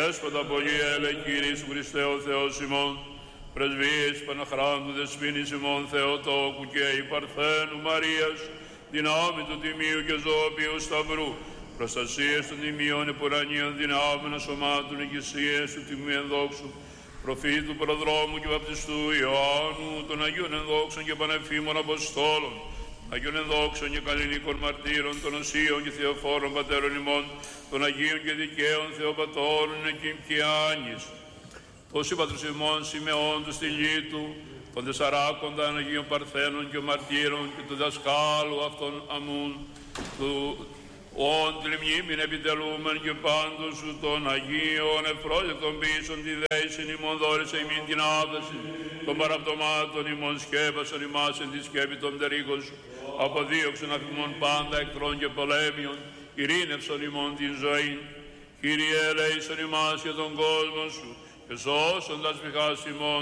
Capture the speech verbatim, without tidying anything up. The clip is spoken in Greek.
Δέσποτα πολύ έλε, Κύριε Ιησού Χριστέ ο Θεός ημών, πρεσβείες Παναχράντου Δεσποίνης ημών Θεοτόκου και η Παρθένου Μαρίας, δυνάμει του Τιμίου και Ζωοποιού Σταυρού, προστασίες των Τιμίων Επουρανίων δυνάμεων σωμάτων οικησίες του Τιμίου Ενδόξου, προφήτου Προδρόμου και Βαπτιστού Ιωάννου, των Αγίων Ενδόξων και Πανεφήμων Αποστόλων, Αγίων Ενδόξων και Καλλινίκων Μαρτύρων, των Οσίων και Θεοφόρων Πατέρων ημών, των Αγίων και Δικαίων Θεοπατώρων Εκείμ και Άνης, των Συμπατρους ημών Σιμεών του Στυλίτου, των Τεσσαράκονταν Αγίων Παρθένων και Μαρτύρων και του δασκάλου αυτών αμούν, του όν τη μνήμην επιτελούμεν και πάντως σου των Αγίων ευπρόσδεκτων πίσων τη δέησιν ημών δόρισε ημίν την άβαση των παραπτωμάτων ημών σκέπασον ημάς εν τη σκέπη των πτερίγων σου, αποδίωξον αφημών πάντα εχθρών και πολέμιων, ειρήνευσον ημών την ζωή. Κύριε ελέησον ημάς και τον κόσμο σου και σώσοντας μιχάς ημών